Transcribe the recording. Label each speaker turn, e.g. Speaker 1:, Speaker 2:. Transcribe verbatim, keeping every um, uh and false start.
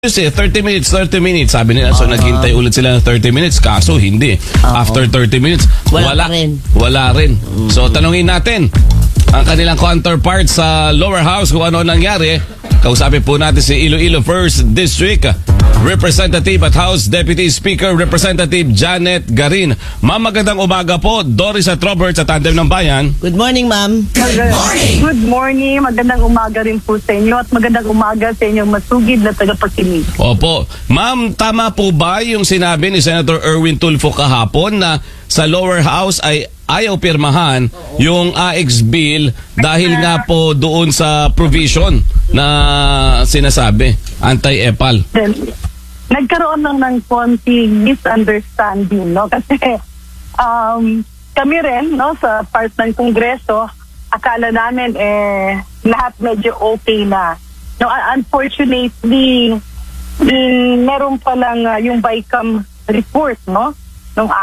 Speaker 1: Kasi thirty minutes, thirty minutes, sabi nila. So, uh, naghintay ulit sila ng thirty minutes. Kaso, hindi. Uh, After thirty minutes,
Speaker 2: wala,
Speaker 1: wala
Speaker 2: rin.
Speaker 1: Wala rin. Mm. So, tanungin natin ang kanilang counterpart sa lower house kung ano nangyari. Kausapin po natin si Iloilo First District Representative at House Deputy Speaker Representative Janet Garin. Ma'am, magandang umaga po. Doris at Robert sa Tandem ng Bayan.
Speaker 2: Good morning, ma'am.
Speaker 3: Good morning. Good morning. Magandang umaga rin po sa inyo at magandang umaga sa inyong masugid na tagapakinig.
Speaker 1: Opo. Ma'am, tama po ba yung sinabi ni Senator Erwin Tulfo kahapon na sa lower house ay ayaw pirmahan yung A X bill dahil nga po doon sa provision na sinasabi, anti-EPAL?
Speaker 3: Nagkaroon lang ng konting misunderstanding, no? Kasi um, kami rin, no, sa part ng Kongreso, akala namin eh lahat medyo okay na. No, unfortunately, mm, meron pa lang uh, yung BICAM report, no? Nung